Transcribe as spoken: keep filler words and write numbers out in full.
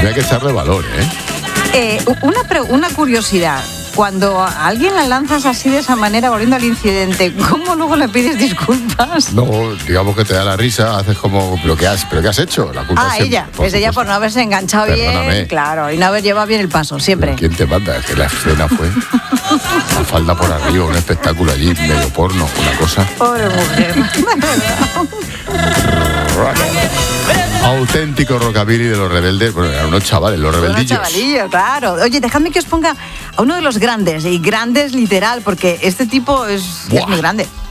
hay que echarle valor, ¿eh? eh una, una curiosidad. Cuando a alguien la lanzas así de esa manera, volviendo al incidente, ¿cómo luego le pides disculpas? No, digamos que te da la risa, haces como, ¿pero qué has, pero qué has hecho? La culpa ah, es ella, es ella por no haberse enganchado Perdóname. bien, claro, y no haber llevado bien el paso, siempre. ¿Quién te manda? Es que la escena fue la falda por arriba, un espectáculo allí, medio porno, una cosa. Pobre mujer. Auténtico rockabilly de Los Rebeldes. Bueno, eran unos chavales, los rebeldillos. Unos chavalillos, claro. Oye, dejadme que os ponga a uno de los grandes, y grandes literal, porque este tipo es, es muy grande.